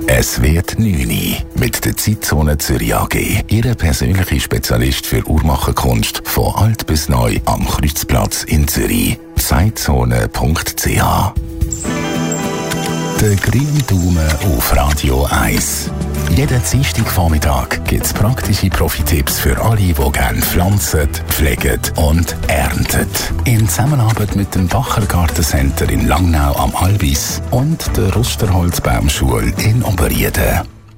Es wird 9 mit der Zeitzone Zürich AG. Ihre persönliche Spezialist für Uhrmacherkunst von alt bis neu am Kreuzplatz in Zürich. Zeitzone.ch. Der grüne Daumen auf Radio 1. Jeden Dienstagvormittag gibt es praktische Profi-Tipps für alle, die gerne pflanzen, pflegen und ernten. In Zusammenarbeit mit dem Bacher Gartencenter in Langnau am Albis und der Rusterholzbaumschule in Oberrieden.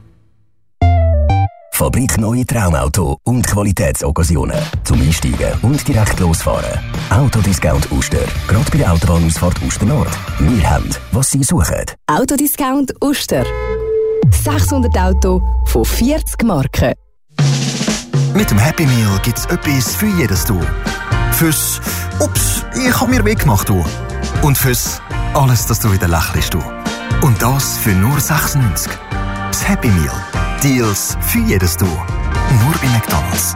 Fabrik Neue Traumauto und Qualitätsoccasionen. Zum Einsteigen und direkt losfahren. Autodiscount Uster. Gerade bei der Autobahnausfahrt Uster Nord. Wir haben, was Sie suchen. Autodiscount Uster. 600 Autos von 40 Marken. Mit dem Happy Meal gibt es etwas für jedes Du. Fürs «Ups, ich habe mir weggemacht» Du. Und fürs «Alles, dass du wieder lächelst» Du. Und das für nur 96. Das Happy Meal. Deals für jedes Du. Nur bei McDonald's.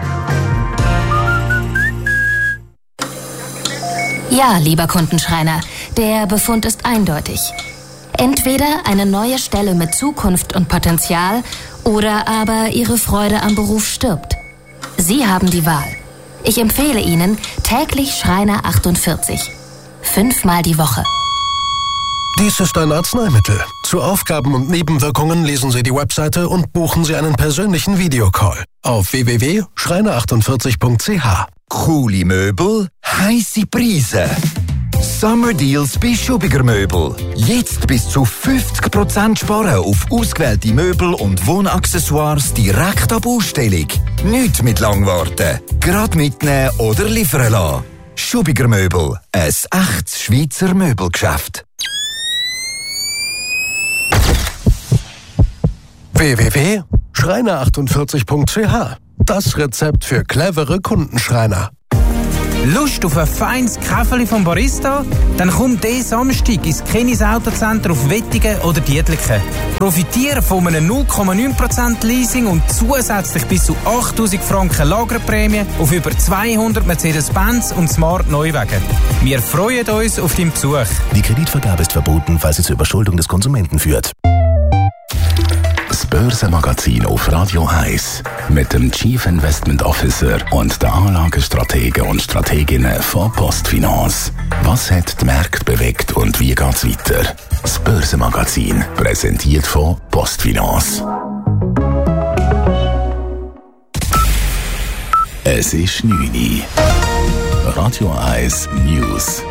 Ja, lieber Kundenschreiner, der Befund ist eindeutig. Entweder eine neue Stelle mit Zukunft und Potenzial oder aber Ihre Freude am Beruf stirbt. Sie haben die Wahl. Ich empfehle Ihnen täglich Schreiner 48. 5-mal die Woche. Dies ist ein Arzneimittel. Zu Aufgaben und Nebenwirkungen lesen Sie die Webseite und buchen Sie einen persönlichen Videocall auf www.schreiner48.ch. Coole Möbel, heisse Preise. Summer Deals bei Schubiger Möbel. Jetzt bis zu 50% sparen auf ausgewählte Möbel und Wohnaccessoires direkt ab Ausstellung. Nicht mit Langwarten. Gerade mitnehmen oder liefern lassen. Schubiger Möbel. Ein echtes Schweizer Möbelgeschäft. www.schreiner48.ch. Das Rezept für clevere Kundenschreiner. Lust auf ein feines Käferli vom Barista? Dann komm diesen Samstag ins Kenis Autocenter auf Wettigen oder Dietliken. Profitiere von einem 0,9% Leasing und zusätzlich bis zu 8'000 Franken Lagerprämie auf über 200 Mercedes-Benz und Smart Neuwagen. Wir freuen uns auf deinen Besuch. Die Kreditvergabe ist verboten, falls sie zur Überschuldung des Konsumenten führt. Das Börsenmagazin auf Radio 1 mit dem Chief Investment Officer und der Anlagestrategen und Strateginnen von Postfinance. Was hat die Märkte bewegt und wie geht's weiter? Das Börsenmagazin, präsentiert von Postfinance. Es ist 9 Uhr. Radio 1 News.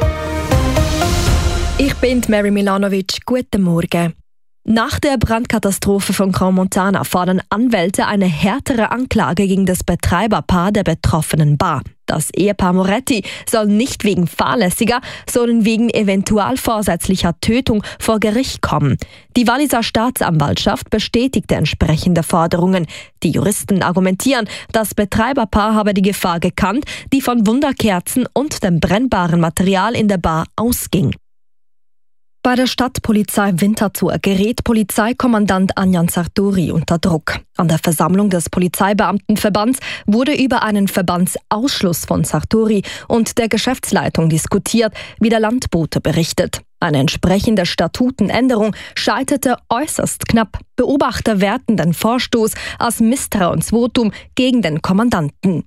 Ich bin Mary Milanovic. Guten Morgen. Nach der Brandkatastrophe von Crans-Montana fordern Anwälte eine härtere Anklage gegen das Betreiberpaar der betroffenen Bar. Das Ehepaar Moretti soll nicht wegen fahrlässiger, sondern wegen eventualvorsätzlicher Tötung vor Gericht kommen. Die Walliser Staatsanwaltschaft bestätigte entsprechende Forderungen. Die Juristen argumentieren, das Betreiberpaar habe die Gefahr gekannt, die von Wunderkerzen und dem brennbaren Material in der Bar ausging. Bei der Stadtpolizei Winterthur gerät Polizeikommandant Anjan Sartori unter Druck. An der Versammlung des Polizeibeamtenverbands wurde über einen Verbandsausschluss von Sartori und der Geschäftsleitung diskutiert, wie der Landbote berichtet. Eine entsprechende Statutenänderung scheiterte äußerst knapp. Beobachter werten den Vorstoß als Misstrauensvotum gegen den Kommandanten.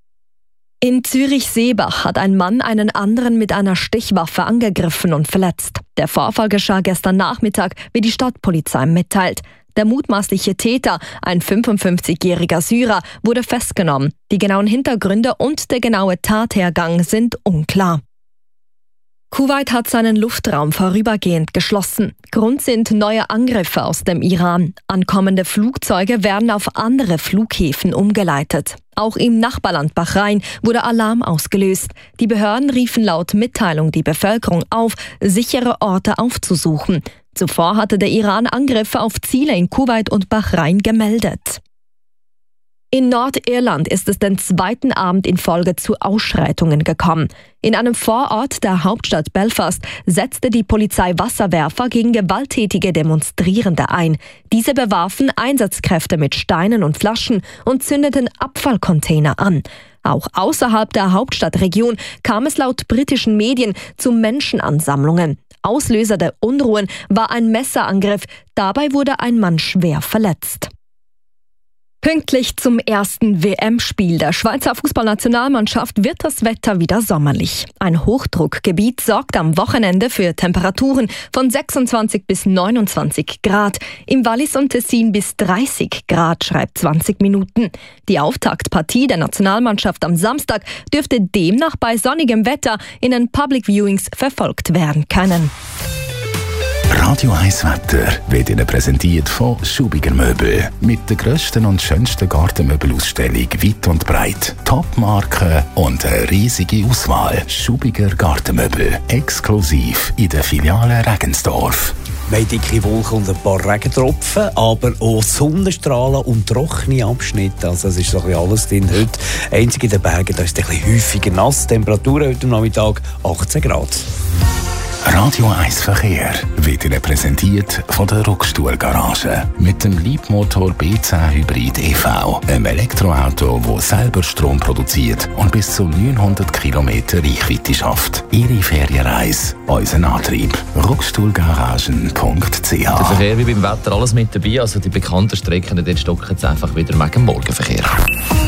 In Zürich-Seebach hat ein Mann einen anderen mit einer Stichwaffe angegriffen und verletzt. Der Vorfall geschah gestern Nachmittag, wie die Stadtpolizei mitteilt. Der mutmaßliche Täter, ein 55-jähriger Syrer, wurde festgenommen. Die genauen Hintergründe und der genaue Tathergang sind unklar. Kuwait hat seinen Luftraum vorübergehend geschlossen. Grund sind neue Angriffe aus dem Iran. Ankommende Flugzeuge werden auf andere Flughäfen umgeleitet. Auch im Nachbarland Bahrain wurde Alarm ausgelöst. Die Behörden riefen laut Mitteilung die Bevölkerung auf, sichere Orte aufzusuchen. Zuvor hatte der Iran Angriffe auf Ziele in Kuwait und Bahrain gemeldet. In Nordirland ist es den zweiten Abend in Folge zu Ausschreitungen gekommen. In einem Vorort der Hauptstadt Belfast setzte die Polizei Wasserwerfer gegen gewalttätige Demonstrierende ein. Diese bewarfen Einsatzkräfte mit Steinen und Flaschen und zündeten Abfallcontainer an. Auch außerhalb der Hauptstadtregion kam es laut britischen Medien zu Menschenansammlungen. Auslöser der Unruhen war ein Messerangriff. Dabei wurde ein Mann schwer verletzt. Pünktlich zum ersten WM-Spiel der Schweizer Fußballnationalmannschaft wird das Wetter wieder sommerlich. Ein Hochdruckgebiet sorgt am Wochenende für Temperaturen von 26 bis 29 Grad. Im Wallis und Tessin bis 30 Grad, schreibt 20 Minuten. Die Auftaktpartie der Nationalmannschaft am Samstag dürfte demnach bei sonnigem Wetter in den Public Viewings verfolgt werden können. Radio 1 Wetter wird Ihnen präsentiert von Schubiger Möbel. Mit der grössten und schönsten Gartenmöbelausstellung weit und breit. Top-Marken und eine riesige Auswahl. Schubiger Gartenmöbel. Exklusiv in der Filiale Regensdorf. Wir haben dicke Wolken und ein paar Regentropfen, aber auch Sonnenstrahlen und trockene Abschnitte. Also es ist so ein bisschen alles drin heute. Einzig in den Bergen, da ist es ein bisschen häufiger nass. Temperatur heute am Nachmittag 18 Grad. Radio 1 Verkehr wird Ihnen präsentiert von der Ruckstuhl-Garage. Mit dem Leapmotor B10 Hybrid EV. Einem Elektroauto, das selber Strom produziert und bis zu 900 Kilometer Reichweite schafft. Ihre Ferienreise, unser Antrieb. Ruckstuhlgaragen.ch. Der Verkehr wie beim Wetter alles mit dabei. Also die bekannten Strecken, dort stocken jetzt einfach wieder wegen dem Morgenverkehr.